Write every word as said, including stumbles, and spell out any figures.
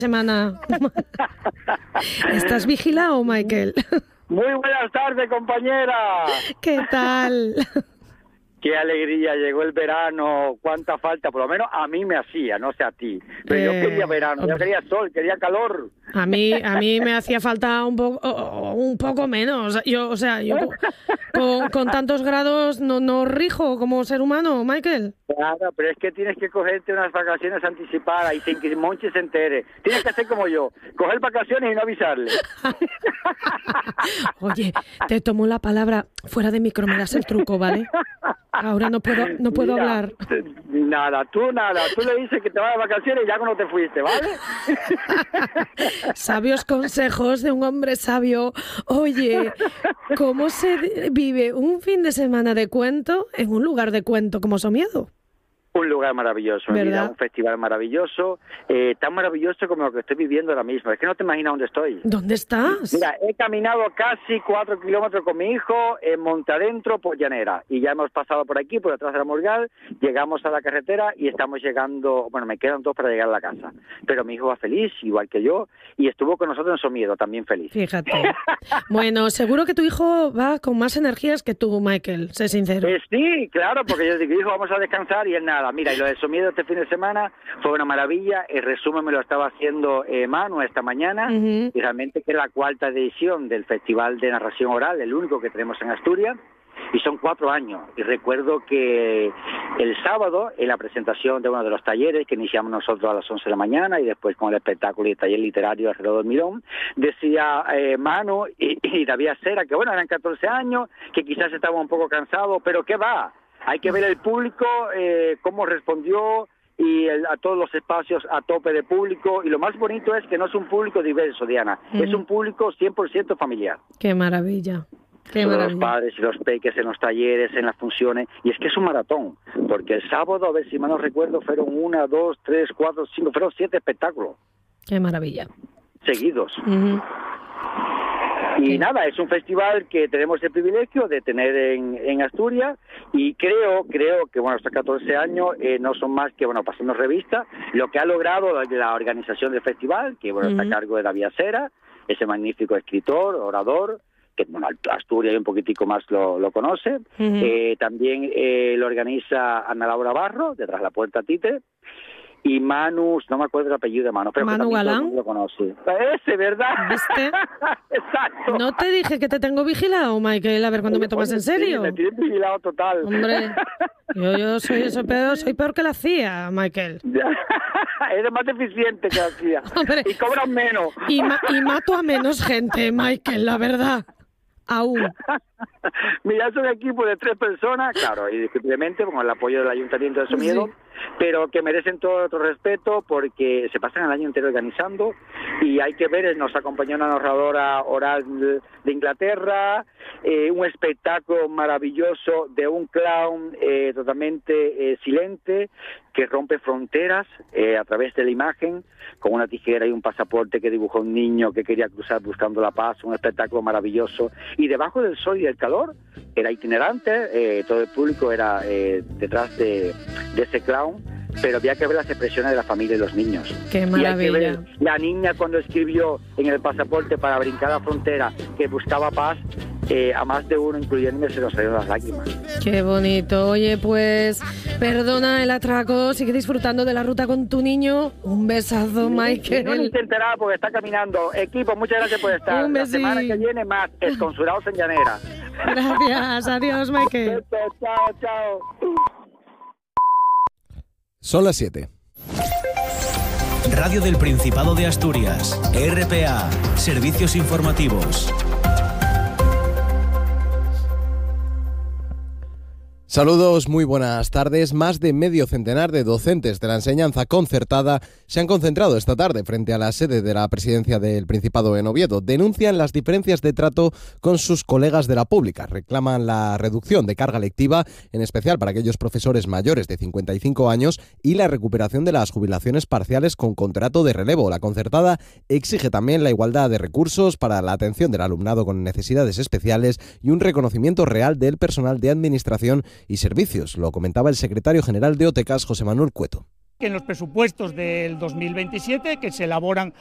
semana. ¿Estás vigilado, Michael? Muy buenas tardes, compañera. ¿Qué tal? Qué alegría, llegó el verano, cuánta falta, por lo menos a mí me hacía, no sé a ti. Pero eh, yo quería verano, yo quería sol, quería calor. A mí, a mí me hacía falta un poco, un poco menos. Yo, o sea, yo con, con tantos grados no, no rijo como ser humano, Michael. Claro, pero es que tienes que cogerte unas vacaciones anticipadas y sin que Monchi se entere. Tienes que hacer como yo, coger vacaciones y no avisarle. Oye, te tomo la palabra, fuera de micro me das el truco, ¿vale? Ahora no puedo, no puedo Mira, hablar. Nada, tú nada. Tú le dices que te vas de vacaciones y ya cuando te fuiste, ¿vale? Sabios consejos de un hombre sabio. Oye, ¿cómo se vive un fin de semana de cuento en un lugar de cuento como Somiedo? Un lugar maravilloso, mira, un festival maravilloso, eh, tan maravilloso como lo que estoy viviendo ahora mismo. Es que no te imaginas dónde estoy. ¿Dónde estás? Mira, he caminado casi cuatro kilómetros con mi hijo en Montadentro por Llanera. Y ya hemos pasado por aquí, por detrás de la Morgal, llegamos a la carretera y estamos llegando, bueno, me quedan dos para llegar a la casa. Pero mi hijo va feliz, igual que yo, y estuvo con nosotros en Somiedo, también feliz. Fíjate. Bueno, seguro que tu hijo va con más energías que tú, Michael, sé sincero. Eh, sí, claro, porque yo digo, hijo, vamos a descansar y él nada. Mira, y lo de Somiedo este fin de semana fue una maravilla. El resumen me lo estaba haciendo eh, Manu esta mañana, uh-huh. Y realmente que es la cuarta edición del Festival de Narración Oral, el único que tenemos en Asturias, y son cuatro años. Y recuerdo que el sábado, en la presentación de uno de los talleres que iniciamos nosotros a las once de la mañana y después con el espectáculo y el taller literario alrededor del Mirón, decía eh, Manu y, y David Acera que bueno, eran catorce años, que quizás estaban un poco cansados, pero ¿qué va? Hay que ver el público, eh, cómo respondió y el, a todos los espacios a tope de público. Y lo más bonito es que no es un público diverso, Diana. Uh-huh. Es un público cien por ciento familiar. ¡Qué maravilla! ¡Qué Son maravilla! Los padres y los peques en los talleres, en las funciones. Y es que es un maratón. Porque el sábado, a ver si mal no recuerdo, fueron una, dos, tres, cuatro, cinco, fueron siete espectáculos. ¡Qué maravilla! Seguidos. Uh-huh. Y nada, es un festival que tenemos el privilegio de tener en, en Asturias y creo, creo que bueno, estos catorce años eh, no son más que, bueno, pasando revista, lo que ha logrado la, la organización del festival, que bueno, uh-huh. está a cargo de David Acera, ese magnífico escritor, orador, que bueno, Asturias y un poquitico más lo, lo conoce, uh-huh. eh, también eh, lo organiza Ana Laura Barro, detrás de la puerta Tite, y Manu, no me acuerdo el apellido de Manu, pero Manu Galán lo conoce. Ese, ¿verdad? ¿Viste? Exacto. No te dije que te tengo vigilado, Michael, a ver cuando me tomas en serio. Sí, me tienes vigilado total. Hombre, yo, yo soy eso peor, soy peor que la C I A, Michael. Eres más eficiente que la C I A. Hombre, y cobras menos. Y, ma- y mato a menos gente, Michael, la verdad. Aún. Mira, es un equipo de tres personas, claro, y discutiblemente con el apoyo del Ayuntamiento de Somiedo, sí. Pero que merecen todo otro respeto porque se pasan el año entero organizando y hay que ver, nos acompañó una narradora oral de Inglaterra, eh, un espectáculo maravilloso de un clown eh, totalmente eh, silente que rompe fronteras eh, a través de la imagen, con una tijera y un pasaporte que dibujó un niño que quería cruzar buscando la paz, un espectáculo maravilloso. Y debajo del sol y del calor era itinerante, eh, todo el público era eh, detrás de, de ese clown, pero había que ver las expresiones de la familia y los niños. ¡Qué maravilla! Y hay que ver la niña cuando escribió en el pasaporte para brincar la frontera que buscaba paz, eh, a más de uno, incluyéndome, se nos salieron las lágrimas. ¡Qué bonito! Oye, pues, perdona el atraco, sigue disfrutando de la ruta con tu niño. Un besazo, Michael. No lo intentará porque está caminando. Equipo, muchas gracias por estar. Un la semana que viene más, Esconsurados en Llanera. Gracias, adiós, Michael. Chao, chao. Son las siete. Radio del Principado de Asturias, R P A, Servicios Informativos. Saludos, muy buenas tardes. Más de medio centenar de docentes de la enseñanza concertada se han concentrado esta tarde frente a la sede de la presidencia del Principado en Oviedo. Denuncian las diferencias de trato con sus colegas de la pública. Reclaman la reducción de carga lectiva, en especial para aquellos profesores mayores de cincuenta y cinco años, y la recuperación de las jubilaciones parciales con contrato de relevo. La concertada exige también la igualdad de recursos para la atención del alumnado con necesidades especiales y un reconocimiento real del personal de administración y servicios. Lo comentaba el secretario general de OTECAS, José Manuel Cueto. que en los presupuestos del dos mil veintisiete, que se elaboran